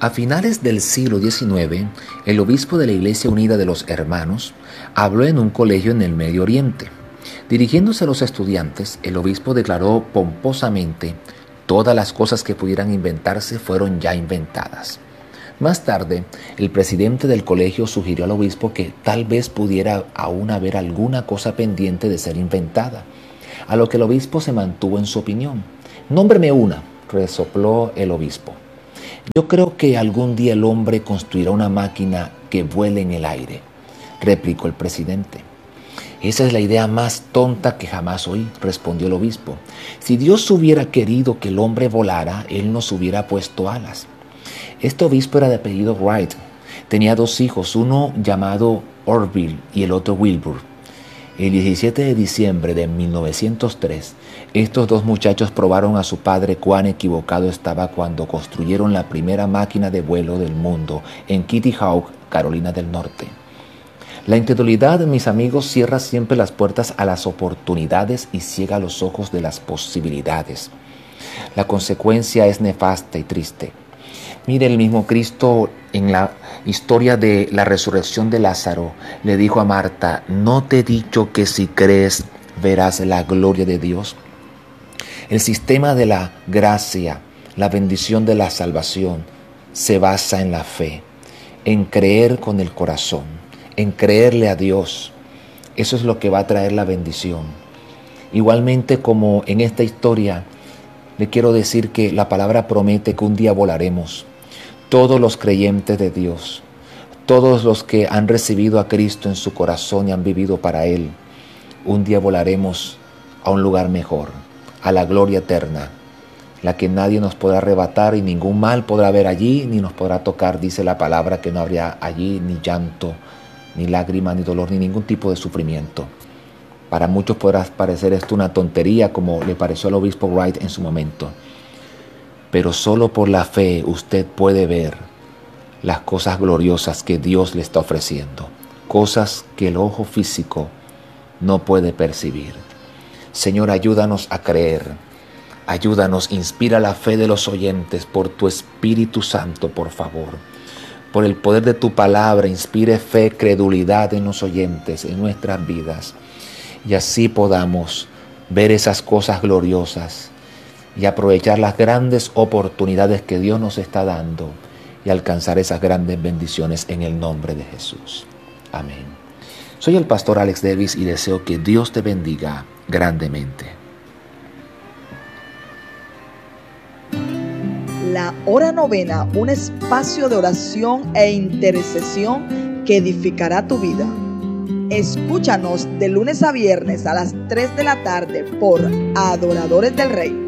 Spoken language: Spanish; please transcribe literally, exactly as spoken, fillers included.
A finales del siglo diecinueve, el obispo de la Iglesia Unida de los Hermanos habló en un colegio en el Medio Oriente. Dirigiéndose a los estudiantes, el obispo declaró pomposamente: todas las cosas que pudieran inventarse fueron ya inventadas. Más tarde, el presidente del colegio sugirió al obispo que tal vez pudiera aún haber alguna cosa pendiente de ser inventada, a lo que el obispo se mantuvo en su opinión. «Nómbreme una», resopló el obispo. «Yo creo que algún día el hombre construirá una máquina que vuele en el aire», replicó el presidente. «Esa es la idea más tonta que jamás oí», respondió el obispo. «Si Dios hubiera querido que el hombre volara, Él nos hubiera puesto alas». Este obispo era de apellido Wright. Tenía dos hijos, uno llamado Orville y el otro Wilbur. El diecisiete de diciembre de mil novecientos tres, estos dos muchachos probaron a su padre cuán equivocado estaba cuando construyeron la primera máquina de vuelo del mundo en Kitty Hawk, Carolina del Norte. La incredulidad, mis amigos, cierra siempre las puertas a las oportunidades y ciega los ojos de las posibilidades. La consecuencia es nefasta y triste. Mire, el mismo Cristo en la historia de la resurrección de Lázaro le dijo a Marta: ¿no te he dicho que si crees verás la gloria de Dios? El sistema de la gracia, la bendición de la salvación, se basa en la fe, en creer con el corazón, en creerle a Dios. Eso es lo que va a traer la bendición. Igualmente, como en esta historia, le quiero decir que la palabra promete que un día volaremos. Todos los creyentes de Dios, todos los que han recibido a Cristo en su corazón y han vivido para Él, un día volaremos a un lugar mejor, a la gloria eterna, la que nadie nos podrá arrebatar y ningún mal podrá haber allí, ni nos podrá tocar. Dice la palabra que no habría allí ni llanto, ni lágrima, ni dolor, ni ningún tipo de sufrimiento. Para muchos podrá parecer esto una tontería, como le pareció al obispo Wright en su momento. Pero solo por la fe usted puede ver las cosas gloriosas que Dios le está ofreciendo, cosas que el ojo físico no puede percibir. Señor, ayúdanos a creer, ayúdanos, inspira la fe de los oyentes por tu Espíritu Santo, por favor. Por el poder de tu palabra, inspire fe, credulidad en los oyentes, en nuestras vidas, y así podamos ver esas cosas gloriosas y aprovechar las grandes oportunidades que Dios nos está dando y alcanzar esas grandes bendiciones en el nombre de Jesús. Amén. Soy el pastor Alex Davis y deseo que Dios te bendiga grandemente. La hora novena, un espacio de oración e intercesión que edificará tu vida. Escúchanos de lunes a viernes a las tres de la tarde por Adoradores del Rey.